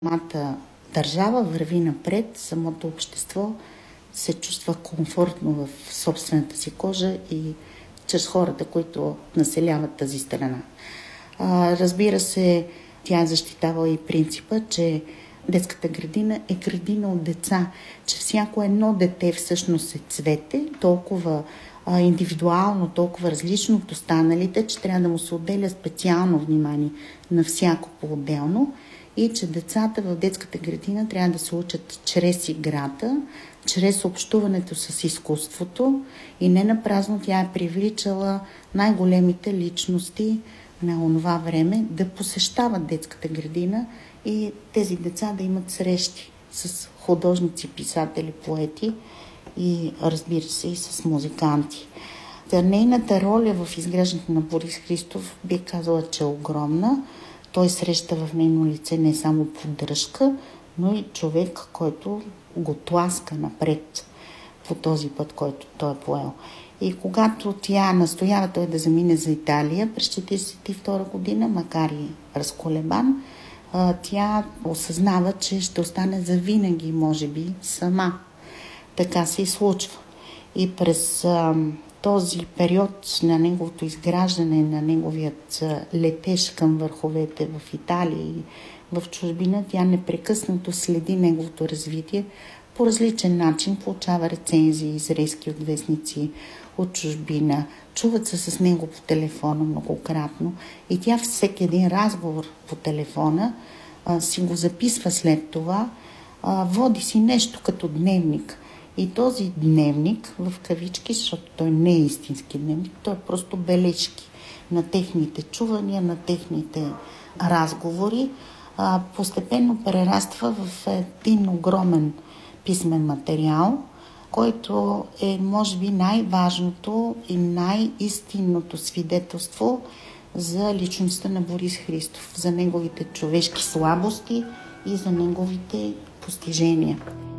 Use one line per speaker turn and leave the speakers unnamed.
самата държава върви напред, самото общество се чувства комфортно в собствената си кожа и чрез хората, които населяват тази страна. Разбира се, тя защитава и принципа, че детската градина е градина от деца, че всяко едно дете всъщност е цвете, толкова индивидуално, толкова различно от останалите, че трябва да му се отделя специално внимание на всяко по-отделно и че децата в детската градина трябва да се учат чрез играта, чрез общуването с изкуството и не напразно тя е привличала най-големите личности на онова време да посещават детската градина и тези деца да имат срещи с художници, писатели, поети и разбира се и с музиканти. Нейната роля в изграждането на Борис Христов би казала, че е огромна. Той среща в нейно лице не само поддръжка, но и човек, който го тласка напред по този път, който той е поел. И когато тя настоява той да замине за Италия през 1942 година, макар и разколебан, тя осъзнава, че ще остане завинаги, може би, сама. Така се и случва. И през този период на неговото изграждане, на неговият летеж към върховете в Италия и в чужбина, тя непрекъснато следи неговото развитие по различен начин, получава рецензии, изрезки от вестници от чужбина, чуват се с него по телефона многократно и тя всеки един разговор по телефона си го записва след това, води си нещо като дневник. И този дневник, в кавички, защото той не е истински дневник, той е просто бележки на техните чувания, на техните разговори, постепенно прераства в един огромен писмен материал, който е, може би, най-важното и най-истинното свидетелство за личността на Борис Христов, за неговите човешки слабости и за неговите постижения.